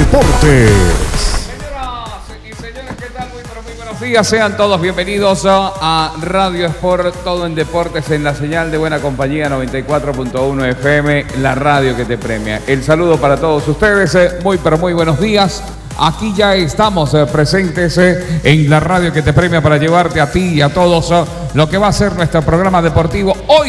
Deportes. Señoras y señores, ¿qué tal? Muy buenos días. Sean todos bienvenidos a Radio Sport, todo en deportes, en la señal de Buena Compañía 94.1 FM, la radio que te premia. El saludo para todos ustedes. Muy buenos días. Aquí ya estamos presentes en la radio que te premia para llevarte a ti y a todos lo que va a ser nuestro programa deportivo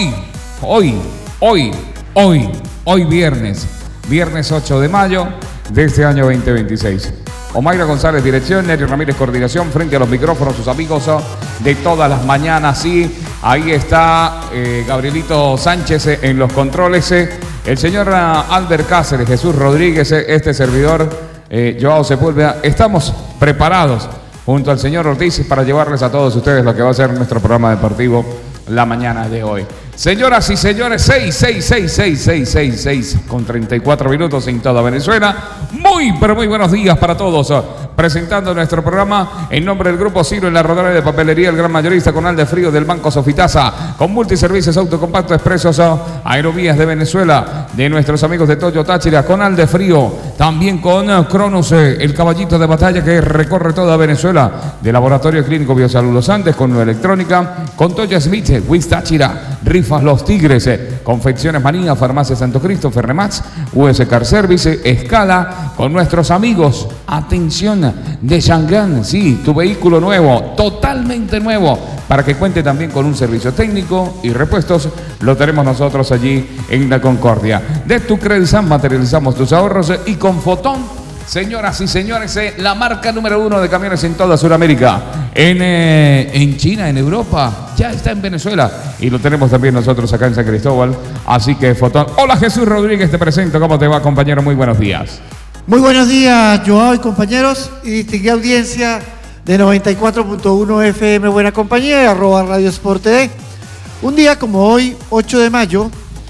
hoy viernes 8 de mayo de este año 2026. Omaira González, dirección, Nery Ramírez, coordinación, frente a los micrófonos, sus amigos de todas las mañanas. Sí, ahí está Gabrielito Sánchez en los controles, el señor Albert Cáceres, Jesús Rodríguez, este servidor. Joao Sepúlveda, estamos preparados junto al señor Ortiz para llevarles a todos ustedes lo que va a ser nuestro programa deportivo la mañana de hoy. Señoras y señores, 6 con 34 minutos en toda Venezuela. Muy buenos días para todos. Presentando nuestro programa en nombre del Grupo Ciro en la Rodada de Papelería, el gran mayorista con Alde Frío del Banco Sofitasa, con multiservicios autocompacto expresos, Aerovías de Venezuela, de nuestros amigos de Toyo Táchira, con Alde Frío, también con Cronos, el caballito de batalla que recorre toda Venezuela, de Laboratorio Clínico Biosalud Los Andes, con Nueva Electrónica, con Toyo Smith, Wiz Táchira, Rifas Los Tigres, Confecciones Manía, Farmacia Santo Cristo, Ferremax, US Car Service, Escala, con nuestros amigos, atención, de Shangan, sí, tu vehículo nuevo, totalmente nuevo, para que cuente también con un servicio técnico y repuestos, lo tenemos nosotros allí en La Concordia. De Tu Credisan materializamos tus ahorros y con Fotón, señoras y señores, la marca número 1 de camiones en toda Sudamérica, en China, en Europa, ya está en Venezuela y lo tenemos también nosotros acá en San Cristóbal, así que Fotón. Hola Jesús Rodríguez, te presento, ¿cómo te va, compañero? Muy buenos días. Muy buenos días, Joao y compañeros y distinguida audiencia de 94.1 FM Buena Compañía y @Radio Sport TV. Un día como hoy, 8 de mayo,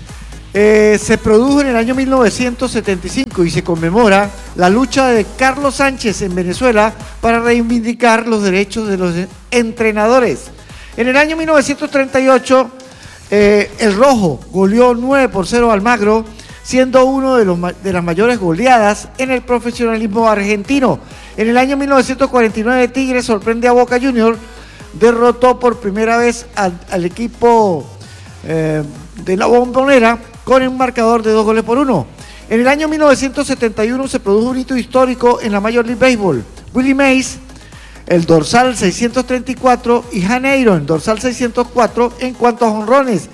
se produjo en el año 1975 y se conmemora la lucha de Carlos Sánchez en Venezuela para reivindicar los derechos de los entrenadores. En el año 1938, el Rojo goleó 9-0 al Almagro, siendo uno de las mayores goleadas en el profesionalismo argentino. En el año 1949, Tigre sorprende a Boca Juniors, derrotó por primera vez al equipo de la Bombonera con un marcador de 2-1. En el año 1971 se produjo un hito histórico en la Major League Baseball. Willie Mays, el dorsal 634, y Janeiro, el dorsal 604, en cuanto a jonrones,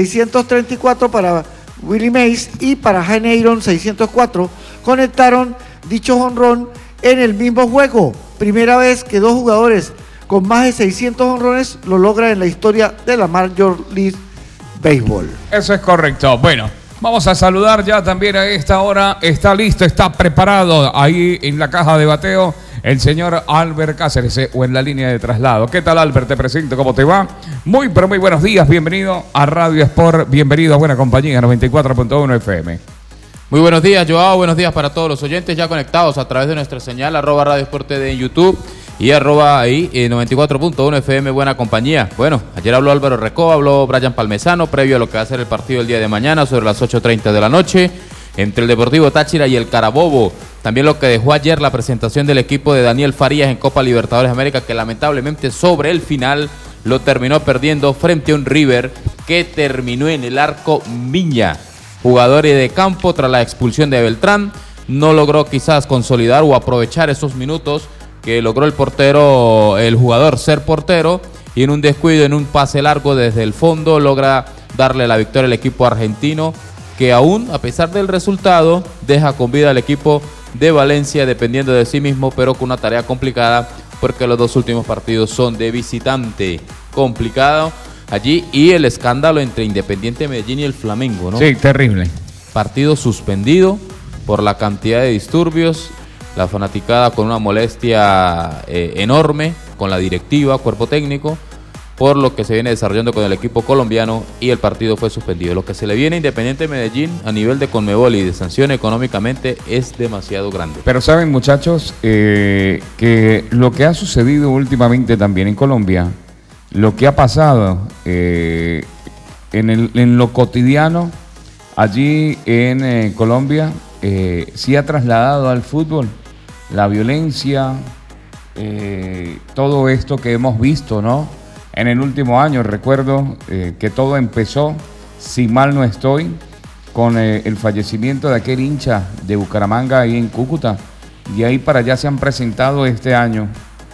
634 para Willie Mays y para Janeiro 604, conectaron dicho jonrón en el mismo juego. Primera vez que dos jugadores con más de 600 jonrones lo logran en la historia de la Major League Baseball. Eso es correcto. Bueno, vamos a saludar ya también a esta hora. Está listo, está preparado ahí en la caja de bateo el señor Albert Cáceres, o en la línea de traslado. ¿Qué tal, Albert? Te presento, ¿cómo te va? Muy buenos días, bienvenido a Radio Sport, bienvenido a Buena Compañía 94.1 FM. Muy buenos días, Joao, buenos días para todos los oyentes ya conectados a través de nuestra señal @Radio Sport TV en YouTube y ahí 94.1 FM Buena Compañía. Bueno, ayer habló Álvaro Recoba, habló Brian Palmesano, previo a lo que va a ser el partido el día de mañana sobre las 8:30 de la noche entre el Deportivo Táchira y el Carabobo. También lo que dejó ayer la presentación del equipo de Daniel Farías en Copa Libertadores de América, que lamentablemente sobre el final lo terminó perdiendo frente a un River que terminó en el arco Miña. Jugador de campo tras la expulsión de Beltrán, no logró quizás consolidar o aprovechar esos minutos que logró el jugador ser portero, y en un descuido, en un pase largo desde el fondo, logra darle la victoria al equipo argentino, que aún, a pesar del resultado, deja con vida al equipo de Valencia, dependiendo de sí mismo, pero con una tarea complicada, porque los dos últimos partidos son de visitante. Complicado allí, y el escándalo entre Independiente Medellín y el Flamengo, ¿no? Sí, terrible. Partido suspendido por la cantidad de disturbios, la fanaticada con una molestia enorme con la directiva, cuerpo técnico, por lo que se viene desarrollando con el equipo colombiano, y el partido fue suspendido. Lo que se le viene a Independiente Medellín a nivel de Conmebol y de sanción económicamente es demasiado grande. Pero saben, muchachos, que lo que ha sucedido últimamente también en Colombia, lo que ha pasado en lo cotidiano allí en Colombia, sí ha trasladado al fútbol. la violencia, todo esto que hemos visto, ¿no? En el último año, recuerdo que todo empezó, si mal no estoy, con el fallecimiento de aquel hincha de Bucaramanga ahí en Cúcuta. De ahí para allá se han presentado este año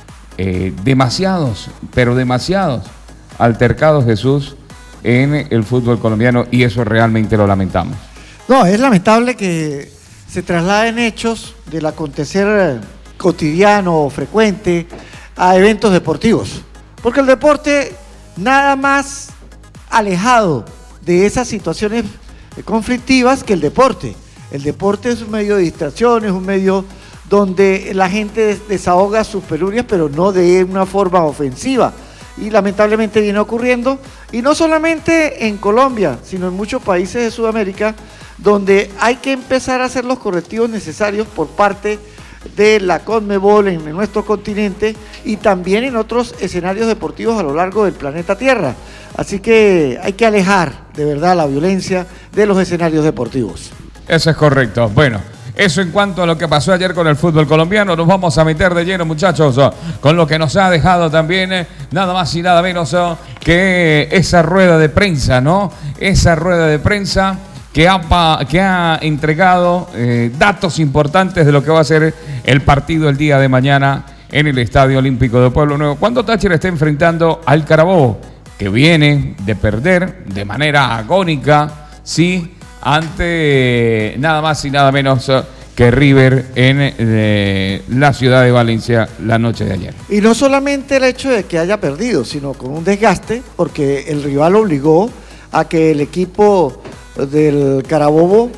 demasiados, pero demasiados altercados, Jesús, en el fútbol colombiano, y eso realmente lo lamentamos. No, es lamentable que se trasladen hechos del acontecer cotidiano o frecuente a eventos deportivos, porque el deporte nada más alejado de esas situaciones conflictivas que el deporte. El deporte es un medio de distracción, es un medio donde la gente desahoga sus penurias, pero no de una forma ofensiva. Y lamentablemente viene ocurriendo, y no solamente en Colombia, sino en muchos países de Sudamérica, donde hay que empezar a hacer los correctivos necesarios por parte de la CONMEBOL en nuestro continente y también en otros escenarios deportivos a lo largo del planeta Tierra. Así que hay que alejar de verdad la violencia de los escenarios deportivos. Eso es correcto. Bueno, eso en cuanto a lo que pasó ayer con el fútbol colombiano. Nos vamos a meter de lleno, muchachos, con lo que nos ha dejado también nada más y nada menos que esa rueda de prensa, ¿no? Esa rueda de prensa que ha entregado datos importantes de lo que va a ser el partido el día de mañana en el Estadio Olímpico de Pueblo Nuevo, cuando Táchira está enfrentando al Carabobo, que viene de perder de manera agónica, sí, ante nada más y nada menos que River en la ciudad de Valencia la noche de ayer. Y no solamente el hecho de que haya perdido, sino con un desgaste, porque el rival obligó a que el equipo del Carabobo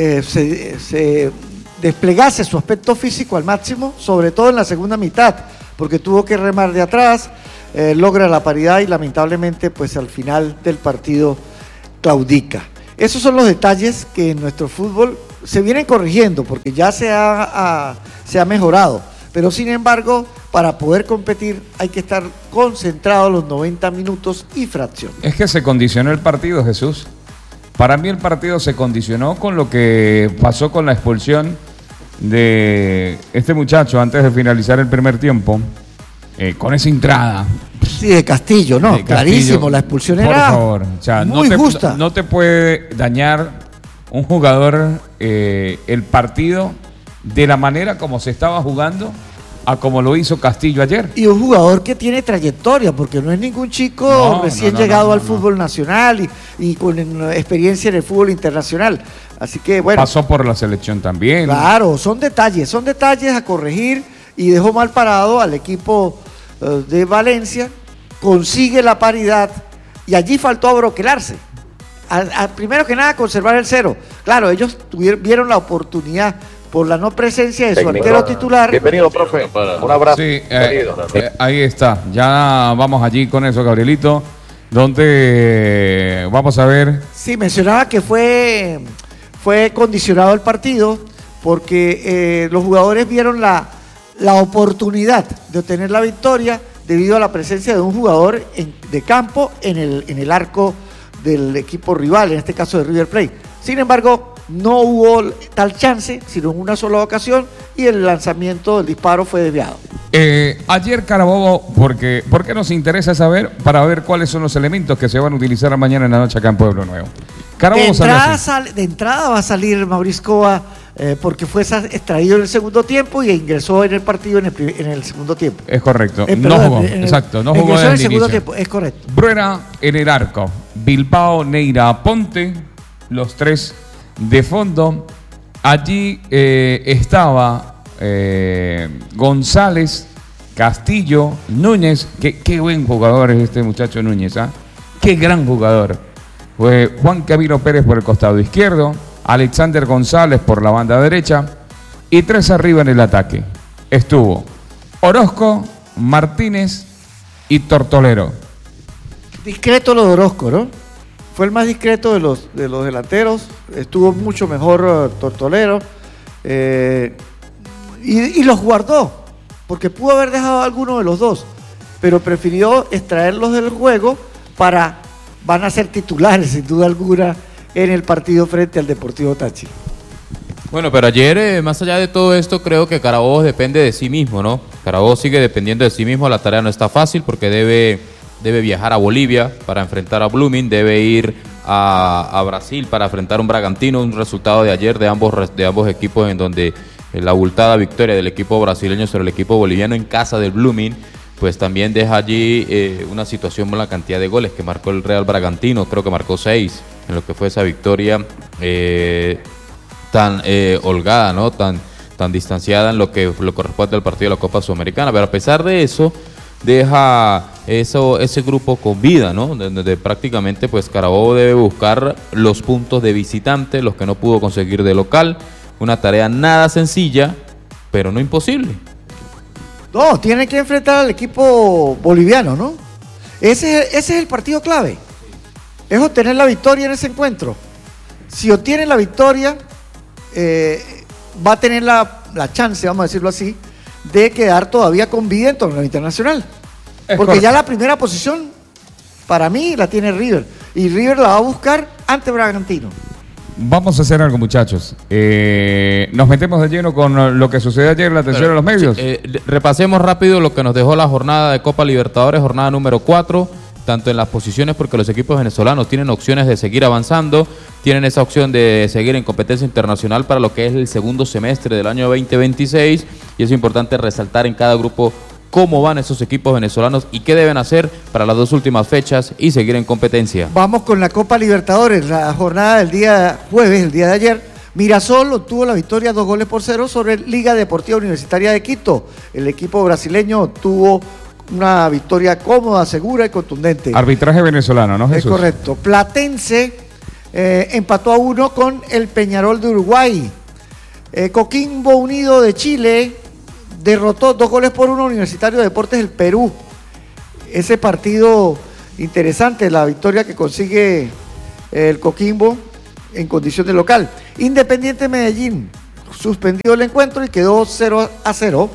se desplegase su aspecto físico al máximo, sobre todo en la segunda mitad, porque tuvo que remar de atrás, logra la paridad y lamentablemente pues al final del partido claudica. Esos son los detalles que en nuestro fútbol se vienen corrigiendo, porque ya se ha mejorado, pero sin embargo para poder competir hay que estar concentrado los 90 minutos y fracción. Es que se condicionó el partido, Jesús. Para mí el partido se condicionó con lo que pasó con la expulsión de este muchacho antes de finalizar el primer tiempo, con esa entrada. Sí, de Castillo, ¿no? De Castillo, clarísimo, la expulsión era, por favor, o sea, muy justa. No te puede dañar un jugador el partido de la manera como se estaba jugando a como lo hizo Castillo ayer. Y un jugador que tiene trayectoria, porque no es ningún chico recién llegado al fútbol nacional y con experiencia en el fútbol internacional. Así que bueno. Pasó por la selección también. Claro, son detalles a corregir, y dejó mal parado al equipo de Valencia, consigue la paridad y allí faltó abroquelarse. Primero que nada, conservar el cero. Claro, ellos vieron la oportunidad por la no presencia de su arquero titular. Bienvenido, profe. Un abrazo. Sí, ahí está. Ya vamos allí con eso, Gabrielito, donde vamos a ver. Sí, mencionaba que fue condicionado el partido porque los jugadores vieron la oportunidad de obtener la victoria debido a la presencia de un jugador de campo en el arco del equipo rival, en este caso de River Plate. Sin embargo, no hubo tal chance, sino en una sola ocasión, y el lanzamiento del disparo fue desviado. Ayer Carabobo, ¿por qué nos interesa saber? Para ver cuáles son los elementos que se van a utilizar mañana en la noche acá en Pueblo Nuevo. Carabobo de entrada va a salir Mauricio Coa, porque fue extraído en el segundo tiempo y ingresó en el partido en el segundo tiempo. Es correcto, no jugó, exacto, no jugó en el segundo tiempo, es correcto. Bruera en el arco, Bilbao, Neira, Ponte, los tres de fondo. Allí estaba González, Castillo, Núñez, qué buen jugador es este muchacho Núñez, ¿ah? Qué gran jugador. Fue Juan Camilo Pérez por el costado izquierdo, Alexander González por la banda derecha y tres arriba en el ataque. Estuvo Orozco, Martínez y Tortolero. Discreto lo de Orozco, ¿no? Fue el más discreto de los delanteros. Estuvo mucho mejor Tortolero y los guardó, porque pudo haber dejado a alguno de los dos, pero prefirió extraerlos del juego van a ser titulares sin duda alguna en el partido frente al Deportivo Táchira. Bueno, pero ayer, más allá de todo esto, creo que Carabobo depende de sí mismo, ¿no? Carabobo sigue dependiendo de sí mismo, la tarea no está fácil porque debe viajar a Bolivia para enfrentar a Blooming, debe ir a Brasil para enfrentar a un Bragantino, un resultado de ayer de ambos equipos en donde la abultada victoria del equipo brasileño sobre el equipo boliviano en casa del Blooming, pues también deja allí una situación con la cantidad de goles que marcó el Real Bragantino, creo que marcó 6 en lo que fue esa victoria tan holgada, ¿no? Tan distanciada en lo que corresponde al partido de la Copa Sudamericana, pero a pesar de eso deja ese grupo con vida, ¿no? Donde prácticamente pues Carabobo debe buscar los puntos de visitante, los que no pudo conseguir de local, una tarea nada sencilla, pero no imposible. No, tiene que enfrentar al equipo boliviano, ¿no? Ese es el partido clave, es obtener la victoria en ese encuentro. Si obtiene la victoria, va a tener la chance, vamos a decirlo así, de quedar todavía con vida en torneo internacional. Porque ya la primera posición, para mí, la tiene River. Y River la va a buscar ante Bragantino. Vamos a hacer algo, muchachos. Nos metemos de lleno con lo que sucedió ayer en la atención de los medios. Repasemos rápido lo que nos dejó la jornada de Copa Libertadores, jornada número 4. Tanto en las posiciones, porque los equipos venezolanos tienen opciones de seguir avanzando, tienen esa opción de seguir en competencia internacional para lo que es el segundo semestre del año 2026, y es importante resaltar en cada grupo cómo van esos equipos venezolanos y qué deben hacer para las 2 últimas fechas y seguir en competencia. Vamos con la Copa Libertadores, la jornada del día jueves, el día de ayer. Mirasol obtuvo la victoria 2-0 sobre Liga Deportiva Universitaria de Quito. El equipo brasileño obtuvo una victoria cómoda, segura y contundente. Arbitraje venezolano, ¿no, Jesús? Es correcto. Platense empató a 1 con el Peñarol de Uruguay. Coquimbo Unido de Chile derrotó 2-1 Universitario de Deportes del Perú. Ese partido interesante, la victoria que consigue el Coquimbo en condición de local. Independiente Medellín suspendió el encuentro y quedó 0-0.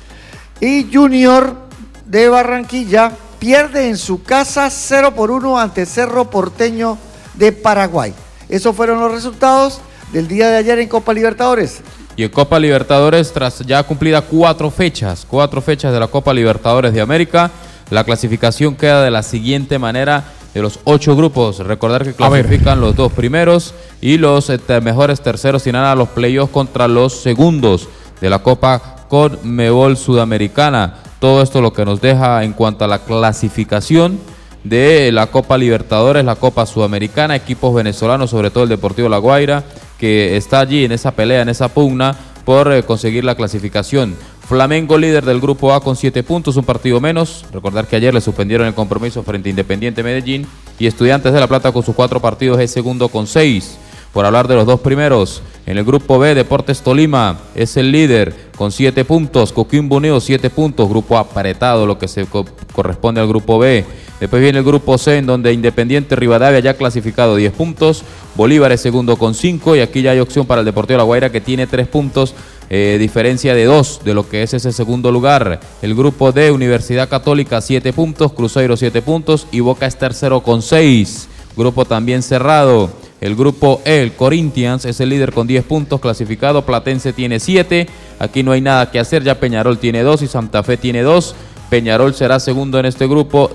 Y Junior de Barranquilla pierde en su casa 0-1 ante Cerro Porteño de Paraguay. Esos fueron los resultados del día de ayer en Copa Libertadores. Y en Copa Libertadores, tras ya cumplida 4 fechas de la Copa Libertadores de América, la clasificación queda de la siguiente manera de los 8 grupos. Recordar que clasifican los 2 primeros y los mejores terceros irán a los playoffs contra los segundos de la Copa Conmebol Sudamericana. Todo esto lo que nos deja en cuanto a la clasificación de la Copa Libertadores, la Copa Sudamericana, equipos venezolanos, sobre todo el Deportivo La Guaira, que está allí en esa pelea, en esa pugna por conseguir la clasificación. Flamengo líder del grupo A con 7 puntos, un partido menos. Recordar que ayer le suspendieron el compromiso frente a Independiente Medellín, y Estudiantes de La Plata con sus 4 partidos es segundo con 6. Por hablar de los 2 primeros, en el grupo B, Deportes Tolima es el líder con 7 puntos, Coquimbo Unido 7 puntos, grupo apretado, lo que se corresponde al grupo B. Después viene el grupo C, en donde Independiente Rivadavia ya clasificado 10 puntos, Bolívar es segundo con 5, y aquí ya hay opción para el Deportivo La Guaira, que tiene 3 puntos, diferencia de 2 de lo que es ese segundo lugar. El grupo D, Universidad Católica 7 puntos, Cruzeiro 7 puntos y Boca es tercero con 6. Grupo también cerrado. El grupo E, el Corinthians, es el líder con 10 puntos clasificado, Platense tiene 7, aquí no hay nada que hacer, ya Peñarol tiene 2 y Santa Fe tiene 2. Peñarol será segundo en este grupo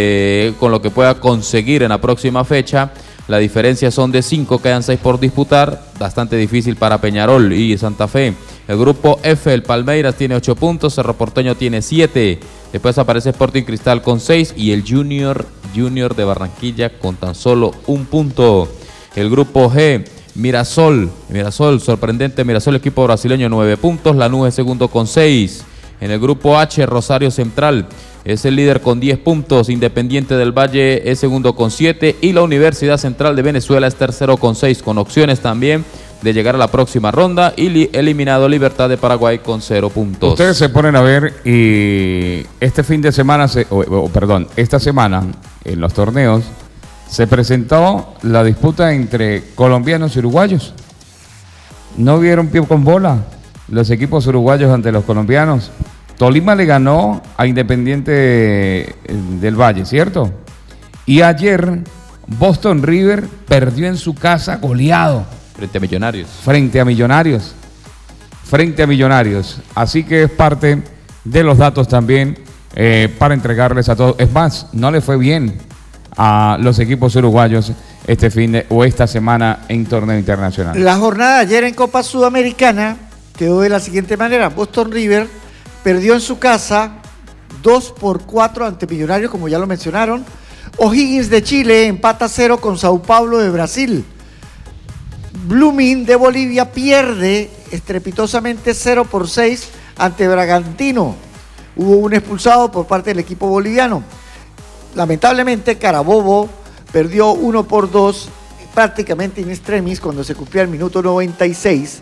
con lo que pueda conseguir en la próxima fecha. La diferencia son de 5, quedan 6 por disputar, bastante difícil para Peñarol y Santa Fe. El grupo F, el Palmeiras tiene 8 puntos, Cerro Porteño tiene 7, después aparece Sporting Cristal con 6 y el Junior de Barranquilla con tan solo 1 punto. El grupo G, Mirasol, sorprendente Mirasol, equipo brasileño 9 puntos, Lanús es segundo con 6. En el grupo H, Rosario Central es el líder con 10 puntos, Independiente del Valle es segundo con 7 y la Universidad Central de Venezuela es tercero con 6, con opciones también de llegar a la próxima ronda, y eliminado Libertad de Paraguay con 0 puntos. Ustedes se ponen a ver y esta semana en los torneos se presentó la disputa entre colombianos y uruguayos. No vieron pie con bola los equipos uruguayos ante los colombianos. Tolima le ganó a Independiente del Valle, ¿cierto? Y ayer Boston River perdió en su casa goleado. Frente a Millonarios. Frente a Millonarios. frente a Millonarios. Así que es parte de los datos también para entregarles a todos. Es más, no le fue bien a los equipos uruguayos este esta semana en torneo internacional. La jornada de ayer en Copa Sudamericana quedó de la siguiente manera. Boston River perdió en su casa 2-4 ante Millonarios, como ya lo mencionaron. O'Higgins de Chile empata 0 con Sao Paulo de Brasil. Blooming de Bolivia pierde estrepitosamente 0-6 ante Bragantino. Hubo un expulsado por parte del equipo boliviano. Lamentablemente Carabobo perdió 1-2 prácticamente in extremis cuando se cumplía el minuto 96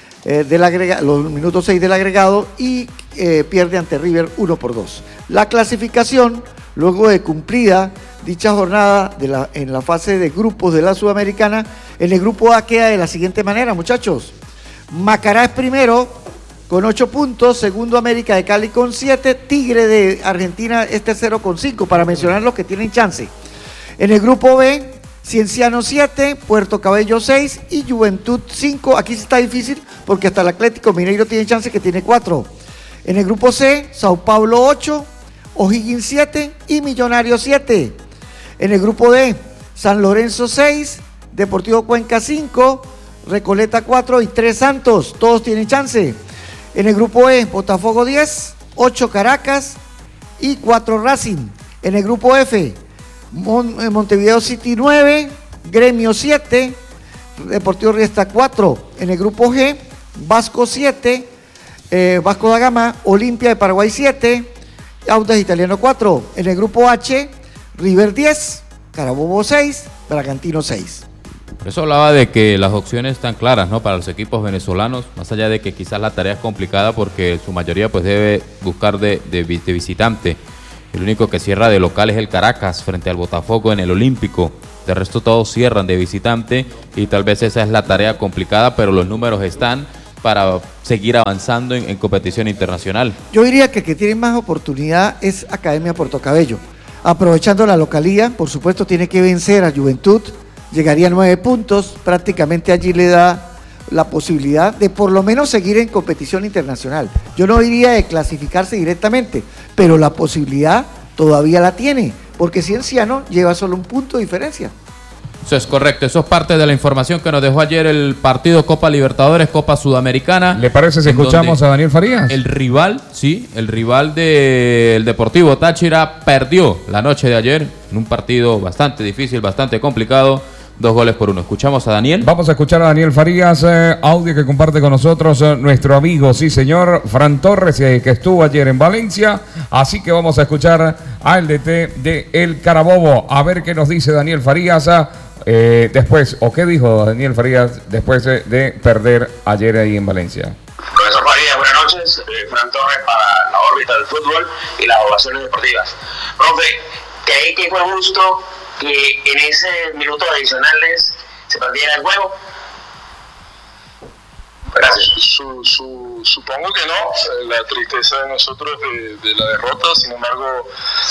los minutos 6 del agregado y pierde ante River 1-2. La clasificación, luego de cumplida dicha jornada en la fase de grupos de la Sudamericana, en el grupo A queda de la siguiente manera, muchachos. Macará es primero con 8 puntos, segundo América de Cali con 7, Tigre de Argentina es tercero con 5, para mencionar los que tienen chance. En el grupo B, Cienciano 7, Puerto Cabello 6 y Juventud 5. Aquí sí está difícil porque hasta el Atlético Mineiro tiene chance, que tiene 4. En el grupo C, Sao Paulo 8, O'Higgins 7 y Millonarios 7. En el grupo D, San Lorenzo 6, Deportivo Cuenca 5, Recoleta 4 y 3 Santos. Todos tienen chance. En el grupo E, Botafogo 10, 8 Caracas y 4 Racing. En el grupo F, Montevideo City 9, Gremio 7, Deportivo Riestra 4. En el grupo G, Vasco 7, Vasco da Gama, Olimpia de Paraguay 7, Audax Italiano 4. En el grupo H, River 10, Carabobo 6, Bragantino 6. Por eso hablaba de que las opciones están claras, ¿no?, para los equipos venezolanos, más allá de que quizás la tarea es complicada porque su mayoría pues debe buscar de visitante. El único que cierra de local es el Caracas frente al Botafogo en el Olímpico. De resto todos cierran de visitante y tal vez esa es la tarea complicada, pero los números están para seguir avanzando en competición internacional. Yo diría que el que tiene más oportunidad es Academia Puerto Cabello. Aprovechando la localía, por supuesto tiene que vencer a Juventud, llegaría a 9 puntos, prácticamente allí le da la posibilidad de por lo menos seguir en competición internacional. Yo no diría de clasificarse directamente, pero la posibilidad todavía la tiene, porque Cienciano lleva solo un punto de diferencia. Eso es correcto, eso es parte de la información que nos dejó ayer el partido Copa Libertadores, Copa Sudamericana. ¿Le parece si escuchamos a Daniel Farías? El rival del Deportivo Táchira perdió la noche de ayer en un partido bastante difícil, bastante complicado. 2-1. Escuchamos a Daniel. Vamos a escuchar a Daniel Farías, audio que comparte con nosotros nuestro amigo, sí señor, Fran Torres, que estuvo ayer en Valencia. Así que vamos a escuchar al DT de El Carabobo, a ver qué nos dice Daniel Farías después, o qué dijo Daniel Farías después de perder ayer ahí en Valencia. Profesor Farías, buenas noches. Fran Torres para la órbita del fútbol y las ovaciones deportivas. Profe, ¿cree que fue justo que en ese minutos adicionales se perdiera el juego? Gracias. Supongo que no. La tristeza de nosotros de la derrota, sin embargo,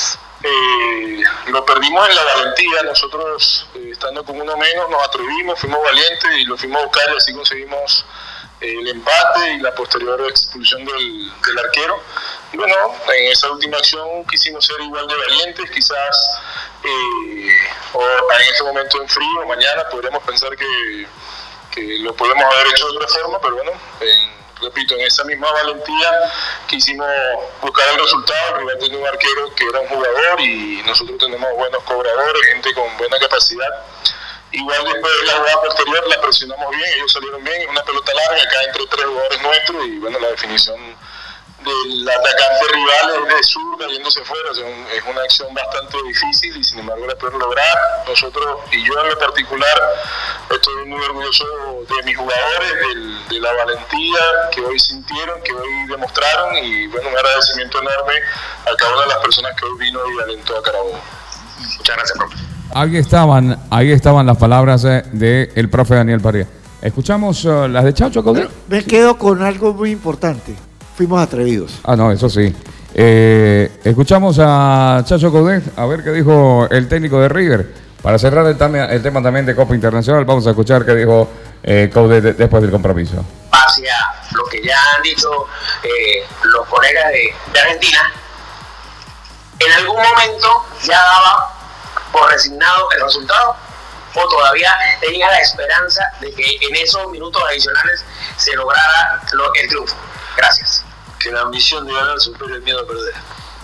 lo perdimos en la valentía. Nosotros, estando con uno menos, nos atrevimos, fuimos valientes y lo fuimos a buscar y así conseguimos el empate y la posterior expulsión del arquero. Y bueno, en esa última acción quisimos ser igual de valientes, quizás o en este momento en frío, mañana podríamos pensar que lo podemos haber hecho de otra forma, pero bueno, repito, en esa misma valentía quisimos buscar el resultado. El rival tenía un arquero que era un jugador y nosotros tenemos buenos cobradores, gente con buena capacidad. Igual después de la jugada posterior la presionamos bien, ellos salieron bien, es una pelota larga acá entre 3 jugadores nuestros y bueno, la definición del atacante rival es de zurda yéndose fuera. O sea, es una acción bastante difícil y sin embargo la pueden lograr. Nosotros y yo en lo particular estoy muy orgulloso de mis jugadores, de la valentía que hoy sintieron, que hoy demostraron y bueno, un agradecimiento enorme a cada una de las personas que hoy vino y alentó a Carabobo. Muchas gracias, profe. Ahí estaban las palabras del profe Daniel Farías. ¿Escuchamos las de Chacho Caudé? Me quedo con algo muy importante. Fuimos atrevidos. Ah, no, eso sí. Escuchamos a Chacho Caudé, a ver qué dijo el técnico de River. Para cerrar el tema también de Copa Internacional, vamos a escuchar qué dijo Caudé después del compromiso. hacia lo que ya han dicho los colegas de Argentina, ¿en algún momento ya daba por resignado el resultado? ¿O todavía tenía la esperanza de que en esos minutos adicionales se lograra el triunfo? Gracias. Que la ambición de ganar supere el miedo a perder.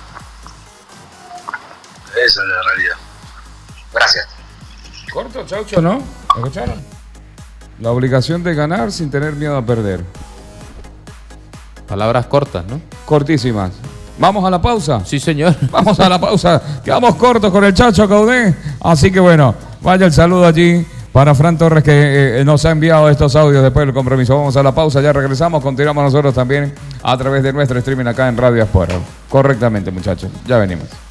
Esa es la realidad. Gracias. Corto, Chaucho, ¿no? ¿Escucharon? La obligación de ganar sin tener miedo a perder. Palabras cortas, ¿no? Cortísimas. ¿Vamos a la pausa? Sí, señor. Vamos a la pausa. Quedamos cortos con el Chacho Caudé. Así que bueno, vaya el saludo allí para Fran Torres que nos ha enviado estos audios después del compromiso. Vamos a la pausa, ya regresamos. Continuamos nosotros también a través de nuestro streaming acá en Radio Sport. Correctamente, muchachos. Ya venimos.